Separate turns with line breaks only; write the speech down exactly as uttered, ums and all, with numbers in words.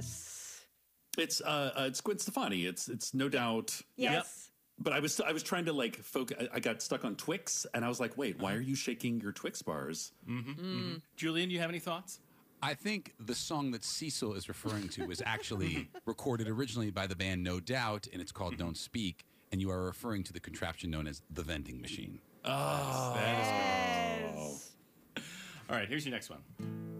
Yes.
It's uh, uh, it's Gwen Stefani. It's it's no doubt.
Yes.
Yep. But I was I was trying to like focus. I, I got stuck on Twix, and I was like, wait, why are you shaking your Twix bars?
Mm-hmm. Mm-hmm. Julian, you have any thoughts?
I think the song that Cecil is referring to was actually recorded originally by the band No Doubt, and it's called Don't Speak, and you are referring to the contraption known as the vending machine.
Oh, that is
yes.
good. All right, here's your next one.